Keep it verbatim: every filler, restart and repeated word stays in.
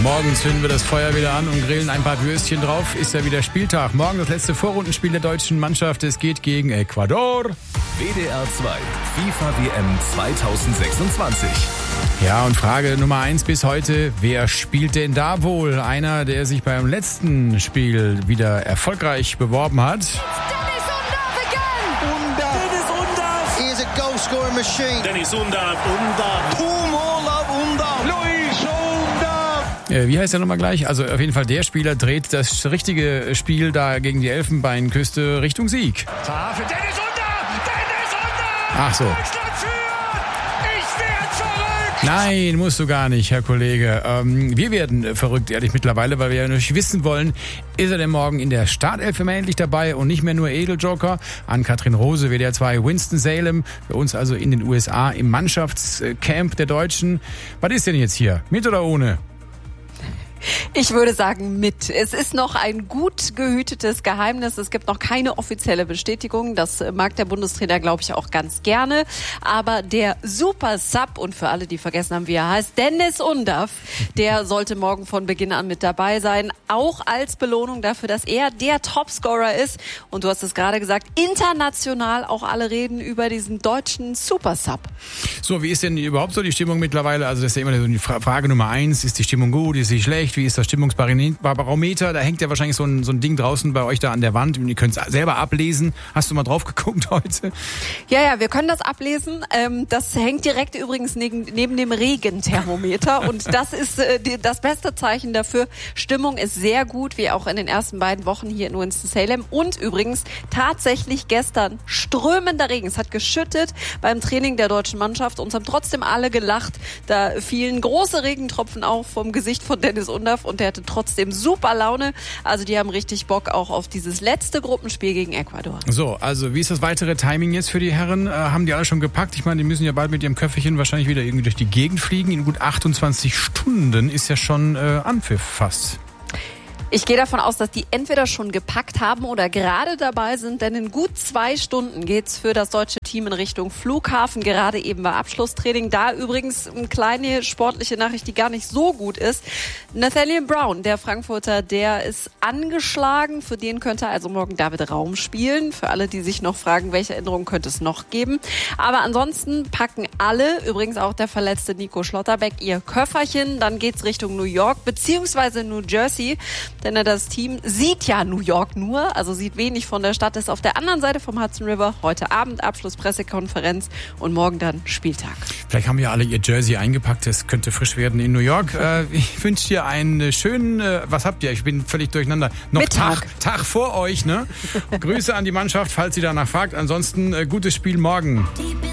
Morgen zünden wir das Feuer wieder an und grillen ein paar Würstchen drauf. Ist ja wieder Spieltag. Morgen das letzte Vorrundenspiel der deutschen Mannschaft. Es geht gegen Ecuador. W D R zwei FIFA W M zwanzig sechsundzwanzig. Ja, und Frage Nummer eins bis heute. Wer spielt denn da wohl? Einer, der sich beim letzten Spiel wieder erfolgreich beworben hat. Dennis Undav again! Undav! Dennis Undav! He is a goal-scoring machine. Dennis Undav! Undav! Tumorlaub Undav! Luis Undav! Äh, wie heißt der nochmal gleich? Also auf jeden Fall der Spieler dreht das richtige Spiel da gegen die Elfenbeinküste Richtung Sieg. Tar für Dennis Undav! Dennis Undav! Ach so. Deutschland führt! Ich werd verrückt! Nein, musst du gar nicht, Herr Kollege. Ähm, wir werden verrückt, ehrlich, mittlerweile, weil wir ja natürlich wissen wollen, ist er denn morgen in der Startelf immer endlich dabei und nicht mehr nur Edeljoker? Ann-Kathrin Rose, W D R zwei, Winston-Salem, bei uns also in den U S A im Mannschaftscamp der Deutschen. Was ist denn jetzt hier? Mit oder ohne? Ich würde sagen mit. Es ist noch ein gut gehütetes Geheimnis. Es gibt noch keine offizielle Bestätigung. Das mag der Bundestrainer, glaube ich, auch ganz gerne. Aber der Super Sub, und für alle, die vergessen haben, wie er heißt, Dennis Undav, der sollte morgen von Beginn an mit dabei sein. Auch als Belohnung dafür, dass er der Topscorer ist. Und du hast es gerade gesagt, international auch alle reden über diesen deutschen Super Sub. So, wie ist denn überhaupt so die Stimmung mittlerweile? Also das ist ja immer so die Frage Nummer eins. Ist die Stimmung gut? Ist sie schlecht? Wie ist das Stimmungsbarometer? Da hängt ja wahrscheinlich so ein, so ein Ding draußen bei euch da an der Wand. Ihr könnt es selber ablesen. Hast du mal drauf geguckt heute? Ja, ja, wir können das ablesen. Ähm, das hängt direkt übrigens neben, neben dem Regenthermometer. Und das ist äh, die, das beste Zeichen dafür. Stimmung ist sehr gut, wie auch in den ersten beiden Wochen hier in Winston-Salem. Und übrigens tatsächlich gestern strömender Regen. Es hat geschüttet beim Training der deutschen Mannschaft. Uns haben trotzdem alle gelacht. Da fielen große Regentropfen auf vom Gesicht von Dennis Undav. Und der hatte trotzdem super Laune. Also die haben richtig Bock auch auf dieses letzte Gruppenspiel gegen Ecuador. So, also wie ist das weitere Timing jetzt für die Herren? Äh, haben die alle schon gepackt? Ich meine, die müssen ja bald mit ihrem Köfferchen wahrscheinlich wieder irgendwie durch die Gegend fliegen. In gut achtundzwanzig Stunden ist ja schon äh, Anpfiff fast. Ich gehe davon aus, dass die entweder schon gepackt haben oder gerade dabei sind, denn in gut zwei Stunden geht's für das deutsche Team in Richtung Flughafen. Gerade eben war Abschlusstraining. Da übrigens eine kleine sportliche Nachricht, die gar nicht so gut ist. Nathaniel Brown, der Frankfurter, der ist angeschlagen. Für den könnte also morgen David Raum spielen. Für alle, die sich noch fragen, welche Änderungen könnte es noch geben. Aber ansonsten packen alle, übrigens auch der verletzte Nico Schlotterbeck, ihr Köfferchen. Dann geht's Richtung New York beziehungsweise New Jersey. Denn das Team sieht ja New York nur, also sieht wenig von der Stadt, ist auf der anderen Seite vom Hudson River. Heute Abend Abschlusspressekonferenz und morgen dann Spieltag. Vielleicht haben ja alle ihr Jersey eingepackt, es könnte frisch werden in New York. Äh, ich wünsche dir einen schönen, äh, was habt ihr? Ich bin völlig durcheinander. Noch Mittag. Tag, Tag vor euch, ne? Grüße an die Mannschaft, falls sie danach fragt. Ansonsten äh, gutes Spiel morgen. Die